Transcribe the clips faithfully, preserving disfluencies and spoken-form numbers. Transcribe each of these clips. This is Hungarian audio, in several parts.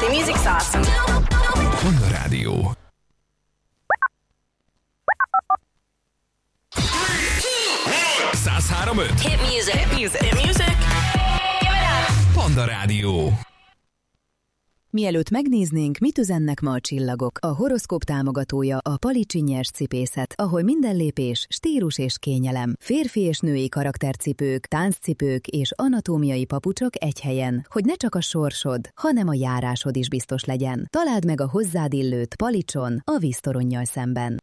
The music's awesome. Panda Rádió. száz három öt Hit music. Hit music. Hit music. Give it up. Panda Rádió. Mielőtt megnéznénk, mit üzennek ma a csillagok, a horoszkóp támogatója a Palicsi Nyers Cipészet, ahol minden lépés stílus és kényelem. Férfi és női karaktercipők, tánccipők és anatómiai papucsok egy helyen, hogy ne csak a sorsod, hanem a járásod is biztos legyen. Találd meg a hozzád illőt Palicson, a víztoronnyal szemben.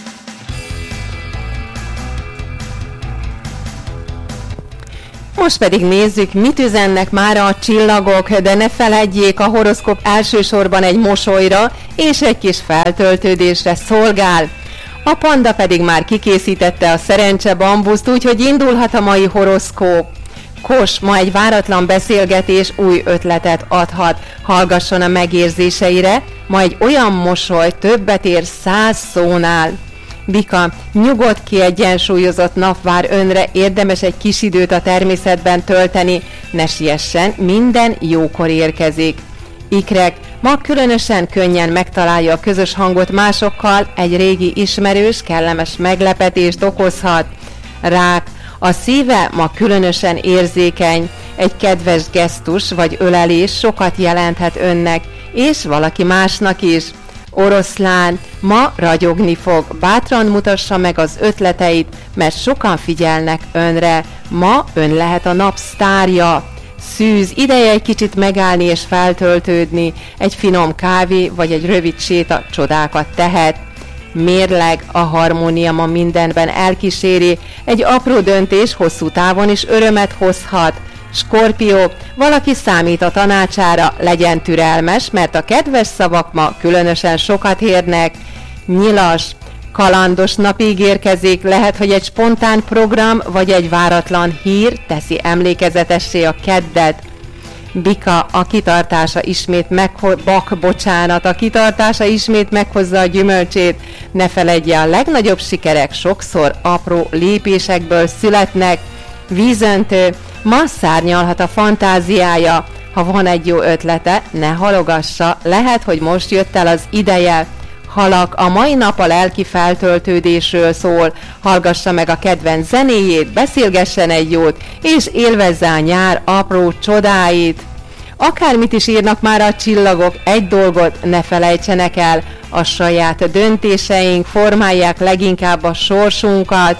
Most pedig nézzük, mit üzennek már a csillagok, de ne feledjék, a horoszkóp elsősorban egy mosolyra és egy kis feltöltődésre szolgál. A panda pedig már kikészítette a szerencse bambuszt, úgyhogy indulhat a mai horoszkóp. Kos, ma egy váratlan beszélgetés új ötletet adhat, hallgasson a megérzéseire, ma egy olyan mosoly többet ér száz szónál. Bika, nyugodt, kiegyensúlyozott nap vár önre, érdemes egy kis időt a természetben tölteni, ne siessen, minden jókor érkezik. Ikrek, ma különösen könnyen megtalálja a közös hangot másokkal, egy régi ismerős, kellemes meglepetést okozhat. Rák, a szíve ma különösen érzékeny, egy kedves gesztus vagy ölelés sokat jelenthet önnek, és valaki másnak is. Oroszlán, ma ragyogni fog, bátran mutassa meg az ötleteit, mert sokan figyelnek önre, ma ön lehet a nap sztárja. Szűz, ideje egy kicsit megállni és feltöltődni, egy finom kávé vagy egy rövid séta csodákat tehet. Mérleg, a harmónia ma mindenben elkíséri, egy apró döntés hosszú távon is örömet hozhat. Skorpió, valaki számít a tanácsára, legyen türelmes, mert a kedves szavak ma különösen sokat érnek. Nyilas, kalandos nap ígérkezik, lehet, hogy egy spontán program vagy egy váratlan hír teszi emlékezetessé a keddet. Bika, a kitartása ismét megho- bak, bocsánat, a kitartása ismét meghozza a gyümölcsét. Ne feledje, a legnagyobb sikerek sokszor apró lépésekből születnek. Vízöntő, ma szárnyalhat a fantáziája. Ha van egy jó ötlete, ne halogassa, lehet, hogy most jött el az ideje. Halak, a mai nap a lelki feltöltődésről szól, hallgassa meg a kedvenc zenéjét, beszélgessen egy jót, és élvezze a nyár apró csodáit. Akármit is írnak már a csillagok, egy dolgot ne felejtsenek el, a saját döntéseink formálják leginkább a sorsunkat.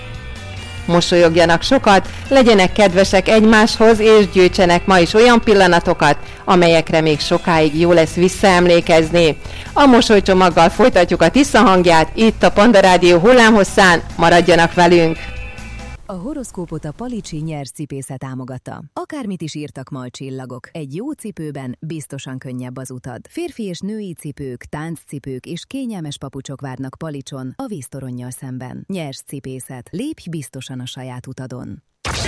Mosolyogjanak sokat, legyenek kedvesek egymáshoz, és gyűjtsenek ma is olyan pillanatokat, amelyekre még sokáig jó lesz visszaemlékezni. A mosolycsomaggal folytatjuk a Tisza hangját, itt a Panda Rádió hullámhosszán, maradjanak velünk! A horoszkópot a Palicsi Nyers Cipészet támogatta. Akármit is írtak ma a csillagok, egy jó cipőben biztosan könnyebb az utad. Férfi és női cipők, tánccipők és kényelmes papucsok várnak Palicson, a víztoronnyal szemben. Nyers Cipészet. Lépj biztosan a saját utadon.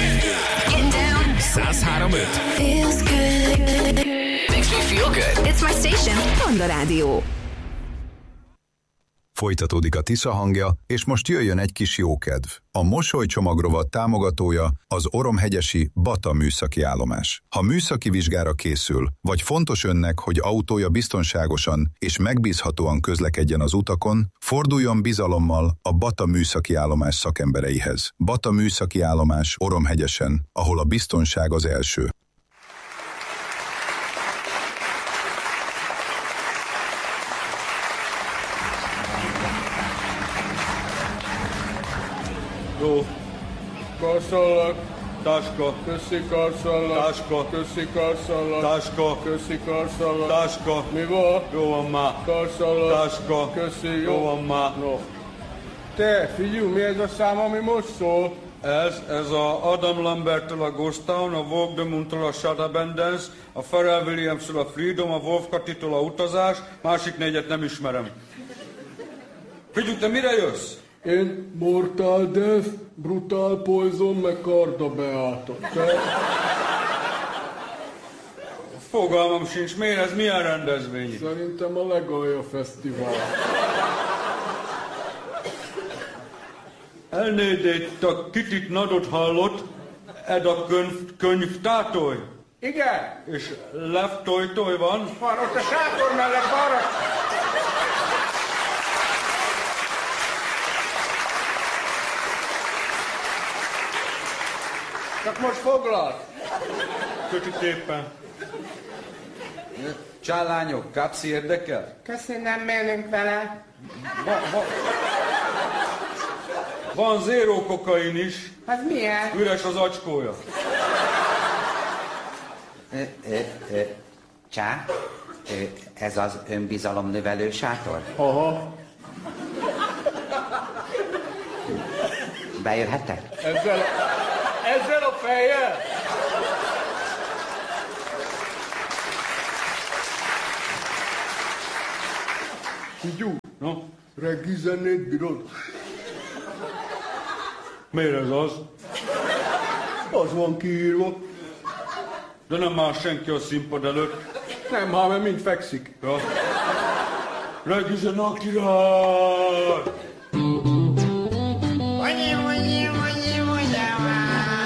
száz három öt Feels good. Makes me feel good. It's my station. Panda Rádió. Folytatódik a Tisza hangja, és most jöjjön egy kis jókedv. A mosolycsomag rovat támogatója az Oromhegyesi Bata műszaki állomás. Ha műszaki vizsgára készül, vagy fontos önnek, hogy autója biztonságosan és megbízhatóan közlekedjen az utakon, forduljon bizalommal a Bata műszaki állomás szakembereihez. Bata műszaki állomás Oromhegyesen, ahol a biztonság az első. Jó. Karszallak. Táska. Köszi karszallak. Táska. Köszi karszallak. Táska. Köszi karszallak. Táska. Mi van? Jó van már. Karszallak. Táska. Köszi. Jó van már. No. Te, figyelj, mi ez a szám, ami most szól? Ez, ez a Adam Lambert-től a Ghost Town, a Vogue de Moon-től a Shut Abundance, a Pharrell Williams-től a Freedom, a Wolf Katitól a Utazás, másik négyet nem ismerem. Figyelj, te mire jössz? Én Mortal Death, Brutal Poison, meg Karda Beáta. Te? Fogalmam sincs, miért ez milyen rendezvény? Szerintem a Legalja Fesztivál. Elnézést, a kitit nadot hallott, ed a könyv, könyv tátolj. Igen. És Lev Toj-Toj van? Van, ott a sátor mellett balra. Csak most foglalt. Kötít éppen. Csállányok, kapszi érdekel? Köszönöm, nem menünk vele. Va, va. Van zéró kokain is. Az milyen? Üres az acskója. Ö, ö, ö, Csá, ö, ez az önbizalomnövelő sátor? Aha. Beérhetek? Ezzel, ezzel a fejjel? Figyú, no? Reggi zenét bírod? Miért ez az? Az van kiírva. De nem áll senki a színpad előtt. Nem, hát mert mind fekszik. Ja. Reggi zene a király!